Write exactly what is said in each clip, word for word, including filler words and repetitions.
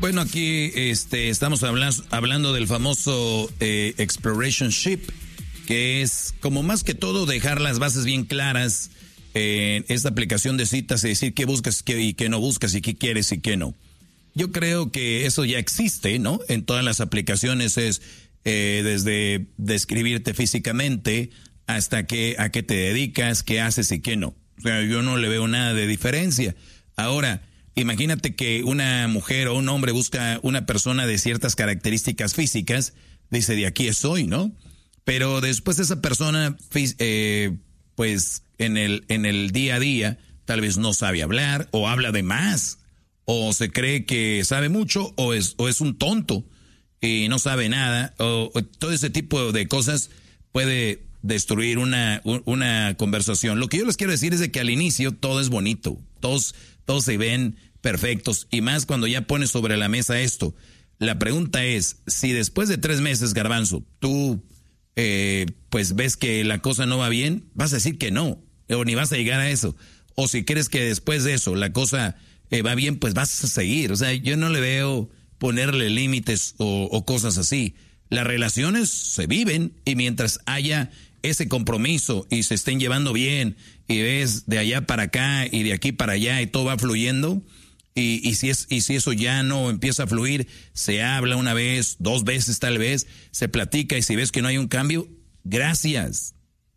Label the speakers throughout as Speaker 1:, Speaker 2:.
Speaker 1: Bueno, aquí este, estamos hablando, hablando del famoso eh, Exploration Ship, que es como más que todo dejar las bases bien claras en esta aplicación de citas y decir qué buscas qué, y qué no buscas y qué quieres y qué no. Yo creo que eso ya existe, ¿no? En todas las aplicaciones es eh, desde describirte físicamente hasta que, a qué te dedicas, qué haces y qué no. O sea, yo no le veo nada de diferencia. Ahora, imagínate que una mujer o un hombre busca una persona de ciertas características físicas, dice, de aquí soy, ¿no? Pero después esa persona, eh, pues en el, en el día a día, tal vez no sabe hablar o habla de más, o se cree que sabe mucho o es, o es un tonto y no sabe nada, o, o todo ese tipo de cosas puede destruir una, una conversación. Lo que yo les quiero decir es de que al inicio todo es bonito, todos, todos se ven perfectos, y más cuando ya pones sobre la mesa esto. La pregunta es, si después de tres meses, Garbanzo, tú eh, pues ves que la cosa no va bien, vas a decir que no, o ni vas a llegar a eso. O si crees que después de eso la cosa eh, va bien, pues vas a seguir. O sea, yo no le veo ponerle límites o, o cosas así. Las relaciones se viven, y mientras haya ese compromiso y se estén llevando bien y ves de allá para acá y de aquí para allá y todo va fluyendo, y, y si es y si eso ya no empieza a fluir, se habla una vez, dos veces tal vez, se platica, y si ves que no hay un cambio, gracias,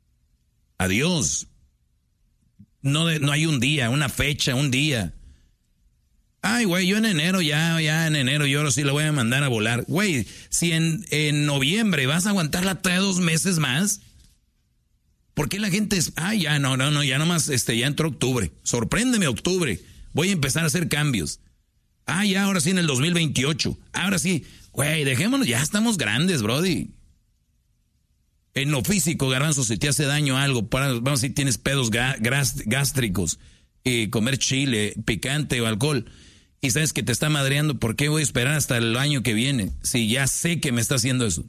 Speaker 1: adiós. No, de, no hay un día, una fecha, un día. Ay, güey, yo en enero ya, ya en enero yo ahora sí la voy a mandar a volar. Güey, si en, en noviembre vas a aguantarla todavía dos meses más, ¿por qué la gente es, ay, ya, no, no, no, ya nomás, este, ya entró octubre, sorpréndeme octubre, voy a empezar a hacer cambios. Ah, ya, ahora sí en el dos mil veintiocho, ahora sí, güey, dejémonos, ya estamos grandes, brody. En lo físico, Garbanzo, si te hace daño algo, para, vamos a decir, tienes pedos gástricos, y comer chile, picante o alcohol, y sabes que te está madreando, ¿por qué voy a esperar hasta el año que viene si ya sé que me está haciendo eso?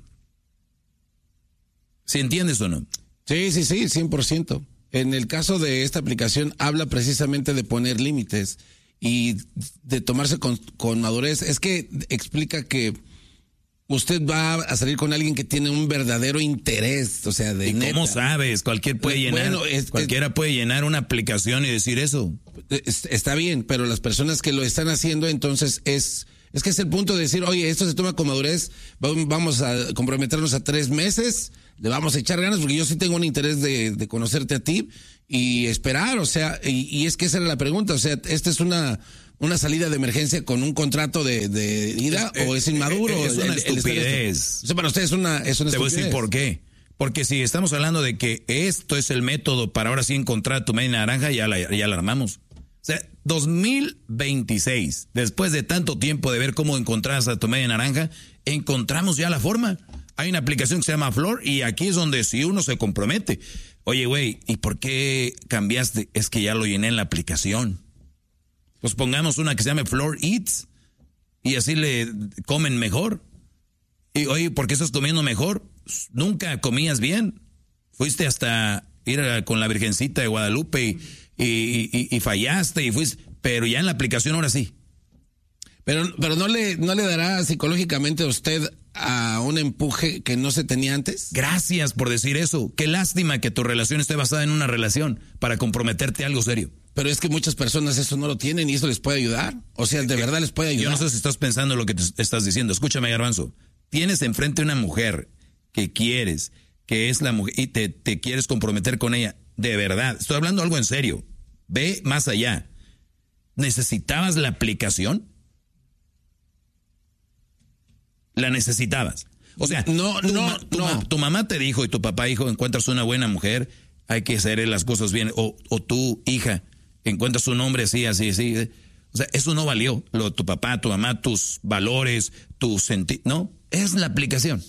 Speaker 1: ¿Sí entiendes o no?
Speaker 2: Sí, sí, sí, cien por ciento. En el caso de esta aplicación habla precisamente de poner límites y de tomarse con, con madurez. Es que explica que usted va a salir con alguien que tiene un verdadero interés, o sea, de
Speaker 1: ¿Y
Speaker 2: neta.
Speaker 1: cómo sabes? Cualquier puede llenar,
Speaker 2: bueno, es,
Speaker 1: cualquiera
Speaker 2: es,
Speaker 1: puede llenar una aplicación y decir eso.
Speaker 2: Es, está bien, pero las personas que lo están haciendo, entonces es... Es que es el punto de decir, oye, esto se toma con madurez, vamos a comprometernos a tres meses, le vamos a echar ganas, porque yo sí tengo un interés de, de conocerte a ti y esperar, o sea, y, y es que esa era la pregunta, o sea, esta es una una salida de emergencia con un contrato de, de ida, es, o es inmaduro.
Speaker 1: Es una
Speaker 2: el,
Speaker 1: estupidez.
Speaker 2: El, o sea, para usted es una, es una
Speaker 1: Te voy
Speaker 2: estupidez.
Speaker 1: a decir por qué. Porque si estamos hablando de que esto es el método para ahora sí encontrar tu media naranja, ya la, ya la armamos. O sea, dos mil veintiséis, después de tanto tiempo de ver cómo encontrás a tu media naranja, encontramos ya la forma. Hay una aplicación que se llama Flor, y aquí es donde si uno se compromete. Oye, güey, ¿y por qué cambiaste? Es que ya lo llené en la aplicación. Pues pongamos una que se llame Flor Eats, y así le comen mejor. Y oye, ¿por qué estás comiendo mejor? Nunca comías bien. Fuiste hasta ir a, con la Virgencita de Guadalupe y... Y, y, y fallaste y fuiste, pero ya en la aplicación ahora sí.
Speaker 2: Pero, pero no le, no le dará psicológicamente a usted a un empuje que no se tenía antes.
Speaker 1: Gracias por decir eso. Qué lástima que tu relación esté basada en una relación para comprometerte a algo serio.
Speaker 2: Pero es que muchas personas eso no lo tienen y eso les puede ayudar. O sea, de verdad les puede ayudar.
Speaker 1: Yo no sé si estás pensando en lo que te estás diciendo. Escúchame, Garbanzo. Tienes enfrente una mujer que quieres, que es la mujer, y te, te quieres comprometer con ella. De verdad, estoy hablando algo en serio. Ve más allá. ¿Necesitabas la aplicación? ¿La necesitabas? O sea,
Speaker 2: no,
Speaker 1: tu,
Speaker 2: no,
Speaker 1: ma, tu,
Speaker 2: no.
Speaker 1: Ma, tu mamá te dijo y tu papá dijo, encuentras una buena mujer, hay que hacer las cosas bien. O, o tu hija, encuentras un hombre así, así, así. O sea, eso no valió. Lo, tu papá, tu mamá, tus valores, tu sentido. No, es la aplicación.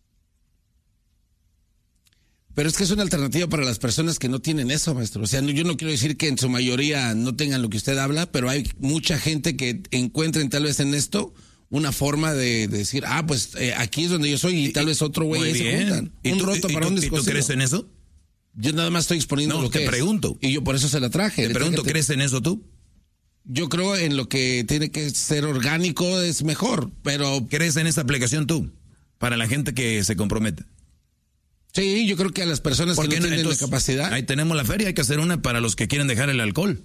Speaker 2: Pero es que es una alternativa para las personas que no tienen eso, maestro. O sea, yo no quiero decir que en su mayoría no tengan lo que usted habla, pero hay mucha gente que encuentren tal vez en esto una forma de, de decir, ah, pues eh, aquí es donde yo soy y tal vez otro güey ahí se juntan. Un
Speaker 1: tú,
Speaker 2: roto
Speaker 1: y,
Speaker 2: para
Speaker 1: y,
Speaker 2: un
Speaker 1: ¿Y
Speaker 2: descosido.
Speaker 1: tú crees en eso?
Speaker 2: Yo nada más estoy exponiendo
Speaker 1: no,
Speaker 2: lo que
Speaker 1: te
Speaker 2: es.
Speaker 1: pregunto.
Speaker 2: Y yo por eso se la traje.
Speaker 1: Te pregunto,
Speaker 2: traje,
Speaker 1: ¿crees en eso tú?
Speaker 2: Yo creo en lo que tiene que ser orgánico es mejor, pero...
Speaker 1: ¿Crees en esta aplicación tú? Para la gente que se compromete.
Speaker 2: Sí, yo creo que a las personas que no tienen Entonces, la capacidad...
Speaker 1: Ahí tenemos la feria, hay que hacer una para los que quieren dejar el alcohol.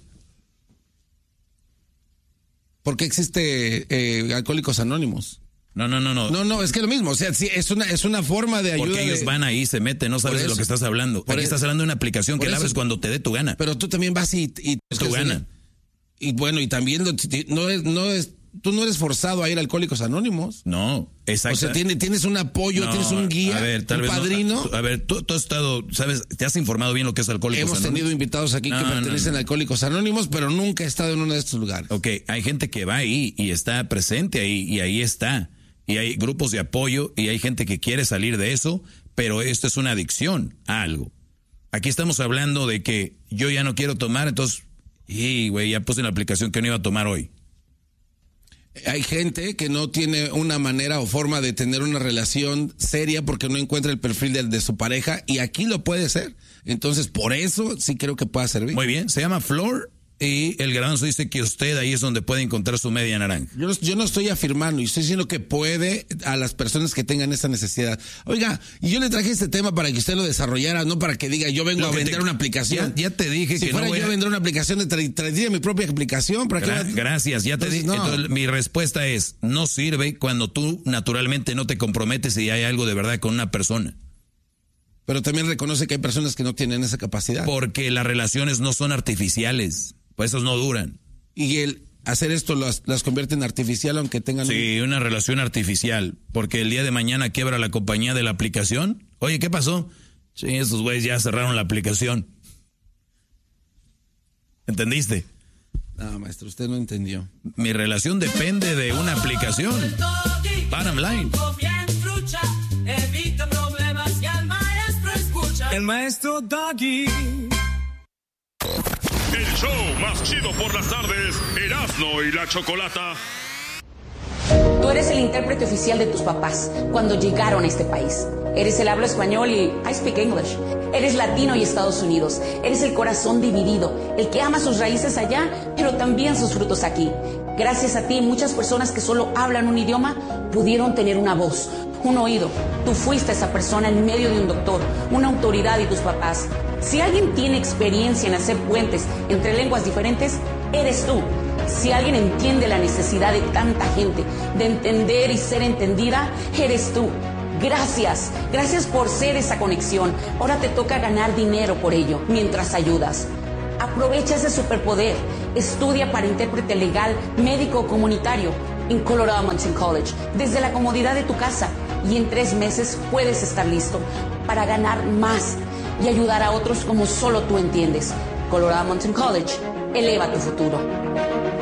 Speaker 2: ¿Por qué existe eh, Alcohólicos Anónimos?
Speaker 1: No, no, no, no.
Speaker 2: No, no, es que es lo mismo, o sea, sí, es una es una forma de ayuda.
Speaker 1: Porque ellos
Speaker 2: de...
Speaker 1: van ahí, se meten, no sabes de lo que estás hablando. Por Aquí eso. Estás hablando de una aplicación que la abres cuando te dé tu gana.
Speaker 2: Pero tú también vas y... y
Speaker 1: tu gana.
Speaker 2: Y bueno, y también no es, no es, tú no eres forzado a ir a Alcohólicos Anónimos.
Speaker 1: No, exacto.
Speaker 2: O sea, tienes, tienes un apoyo, no, tienes un guía, a ver, tal un vez padrino.
Speaker 1: No, a ver, tú, tú has estado, sabes, te has informado bien lo que es Alcohólicos
Speaker 2: Hemos
Speaker 1: Anónimos.
Speaker 2: Hemos tenido invitados aquí no, que pertenecen no, no. a Alcohólicos Anónimos, pero nunca he estado en uno de estos lugares.
Speaker 1: Ok, hay gente que va ahí y está presente ahí y ahí está. Y hay grupos de apoyo y hay gente que quiere salir de eso, pero esto es una adicción a algo. Aquí estamos hablando de que yo ya no quiero tomar, entonces... Y, güey, ya puse en la aplicación que no iba a tomar hoy.
Speaker 2: Hay gente que no tiene una manera o forma de tener una relación seria porque no encuentra el perfil de, de su pareja y aquí lo puede ser. Entonces, por eso sí creo que pueda servir.
Speaker 1: Muy bien, se llama Flor y el garbanzo dice que usted ahí es donde puede encontrar su media naranja.
Speaker 2: Yo no, yo no estoy afirmando, yo estoy diciendo que puede a las personas que tengan esa necesidad. Oiga, y yo le traje este tema para que usted lo desarrollara, no para que diga yo vengo a vender te, una aplicación.
Speaker 1: Ya, ya te dije
Speaker 2: si
Speaker 1: que
Speaker 2: fuera
Speaker 1: no voy
Speaker 2: yo a vender una aplicación, tra traería mi propia aplicación. ¿Para
Speaker 1: Gra
Speaker 2: qué?
Speaker 1: Gracias, ya te dije. No. Entonces, mi respuesta es, no sirve cuando tú naturalmente no te comprometes y hay algo de verdad con una persona.
Speaker 2: Pero también reconoce que hay personas que no tienen esa capacidad.
Speaker 1: Porque las relaciones no son artificiales. Pues esos no duran.
Speaker 2: Y el hacer esto las, las convierte en artificial aunque tengan...
Speaker 1: Sí,
Speaker 2: un...
Speaker 1: una relación artificial. Porque el día de mañana quiebra la compañía de la aplicación. Oye, ¿qué pasó? Sí, esos güeyes ya cerraron la aplicación. ¿Entendiste?
Speaker 2: No, maestro, usted no entendió.
Speaker 1: Mi relación depende de una aplicación. Bottom line.
Speaker 3: El maestro Doggy.
Speaker 4: El show más chido por las tardes, Erasmo y la Chocolata.
Speaker 5: Tú eres el intérprete oficial de tus papás cuando llegaron a este país. Eres el habla español y I speak English. Eres latino y Estados Unidos. Eres el corazón dividido, el que ama sus raíces allá, pero también sus frutos aquí. Gracias a ti, muchas personas que solo hablan un idioma pudieron tener una voz, un oído. Tú fuiste esa persona en medio de un doctor, una autoridad y tus papás. Si alguien tiene experiencia en hacer puentes entre lenguas diferentes, eres tú. Si alguien entiende la necesidad de tanta gente de entender y ser entendida, eres tú. Gracias, gracias por ser esa conexión. Ahora te toca ganar dinero por ello, mientras ayudas. Aprovecha ese superpoder. Estudia para intérprete legal, médico o comunitario en Colorado Mountain College, desde la comodidad de tu casa. Y en tres meses puedes estar listo para ganar más y ayudar a otros como solo tú entiendes. Colorado Mountain College, eleva tu futuro.